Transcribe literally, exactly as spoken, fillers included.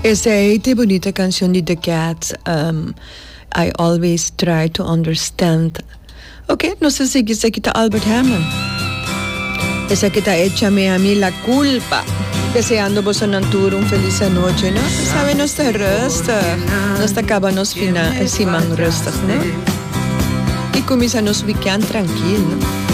Esa es bonita canción de The Cats. Um, I always try to understand. Ok, no sé si quizá quita Albert Hammond. Esa que está échame a mí la culpa. Deseando vos un anturo, un feliz noche, ¿no? Sabe, no está resta. No está acaba nos fina, siman restas, ¿no? Y comienza nos weekend tranquilo, ¿no?